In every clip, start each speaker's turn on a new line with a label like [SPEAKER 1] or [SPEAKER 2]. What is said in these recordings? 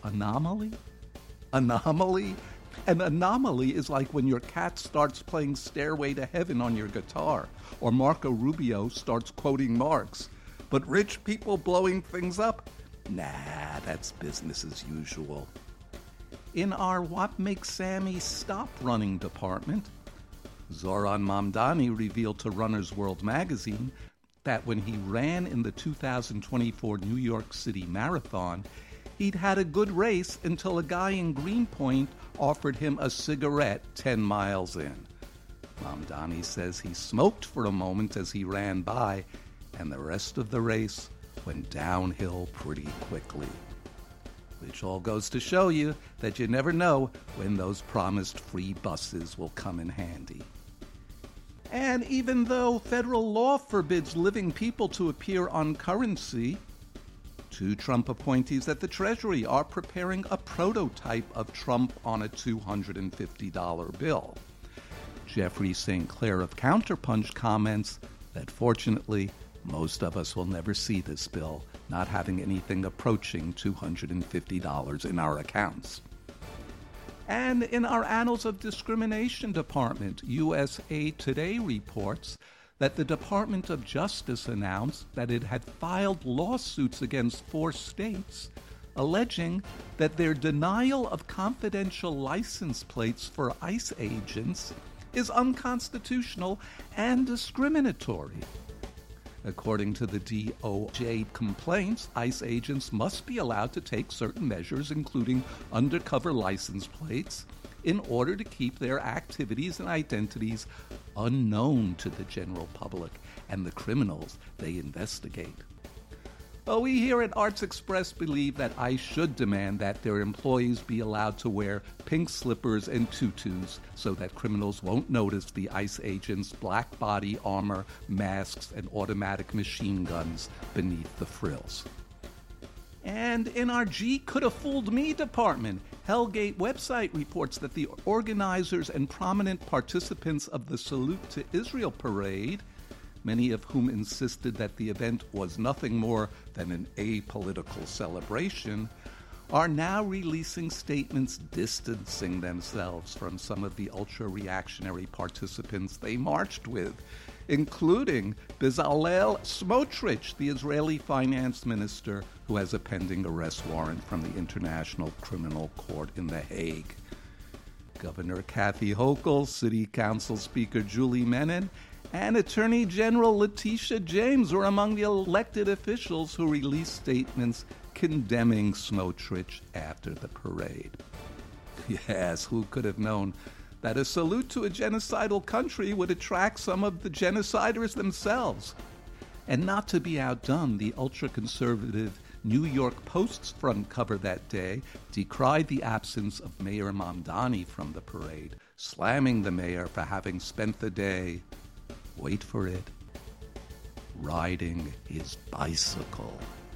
[SPEAKER 1] Anomaly? Anomaly? An anomaly is like when your cat starts playing Stairway to Heaven on your guitar, or Marco Rubio starts quoting Marx. But rich people blowing things up? Nah, that's business as usual. In our What Makes Sammy Stop Running department, Zoran Mamdani revealed to Runner's World magazine that when he ran in the 2024 New York City Marathon, he'd had a good race until a guy in Greenpoint offered him a cigarette 10 miles in. Mamdani says he smoked for a moment as he ran by, and the rest of the race went downhill pretty quickly. Which all goes to show you that you never know when those promised free buses will come in handy. And even though federal law forbids living people to appear on currency, 2 Trump appointees at the Treasury are preparing a prototype of Trump on a $250 bill. Jeffrey St. Clair of Counterpunch comments that fortunately, most of us will never see this bill, not having anything approaching $250 in our accounts. And in our Annals of Discrimination department, USA Today reports that the Department of Justice announced that it had filed lawsuits against 4 states alleging that their denial of confidential license plates for ICE agents is unconstitutional and discriminatory. According to the DOJ complaints, ICE agents must be allowed to take certain measures, including undercover license plates, in order to keep their activities and identities unknown to the general public and the criminals they investigate. Well, we here at Arts Express believe that ICE should demand that their employees be allowed to wear pink slippers and tutus so that criminals won't notice the ICE agents' black body armor, masks, and automatic machine guns beneath the frills. And in our G Coulda Fooled Me department, Hellgate website reports that the organizers and prominent participants of the Salute to Israel parade, many of whom insisted that the event was nothing more than an apolitical celebration, are now releasing statements distancing themselves from some of the ultra-reactionary participants they marched with, including Bezalel Smotrich, the Israeli finance minister who has a pending arrest warrant from the International Criminal Court in The Hague. Governor Kathy Hochul, City Council Speaker Julie Menon, and Attorney General Letitia James were among the elected officials who released statements condemning Smotrich after the parade. Yes, who could have known that a salute to a genocidal country would attract some of the genociders themselves? And not to be outdone, the ultra-conservative New York Post's front cover that day decried the absence of Mayor Mamdani from the parade, slamming the mayor for having spent the day, wait for it, riding his bicycle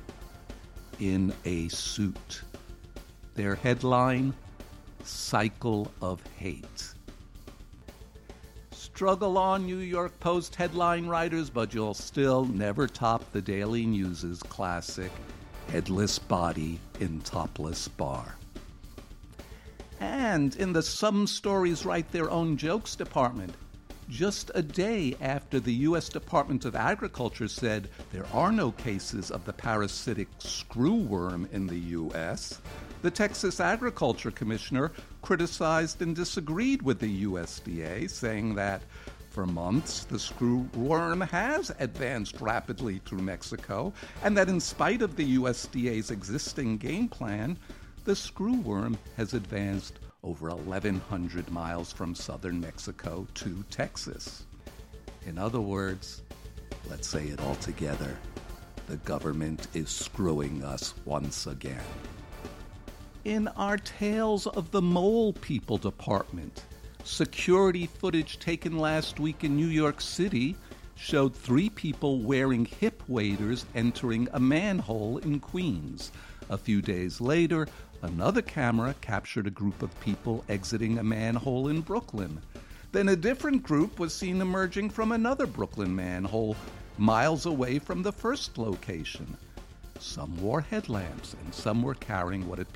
[SPEAKER 1] in a suit. Their headline, Cycle of Hate. Struggle on, New York Post headline writers, but you'll still never top the Daily News's classic headless body in topless bar. And in the Some Stories Write Their Own Jokes department, just a day after the U.S. Department of Agriculture said there are no cases of the parasitic screwworm in the U.S., the Texas Agriculture Commissioner criticized and disagreed with the USDA, saying that for months the screwworm has advanced rapidly through Mexico, and that in spite of the USDA's existing game plan, the screwworm has advanced over 1,100 miles from southern Mexico to Texas. In other words, let's say it all together, the government is screwing us once again. In our Tales of the Mole People department, security footage taken last week in New York City showed 3 people wearing hip waders entering a manhole in Queens. A few days later, another camera captured a group of people exiting a manhole in Brooklyn. Then a different group was seen emerging from another Brooklyn manhole miles away from the first location. Some wore headlamps and some were carrying what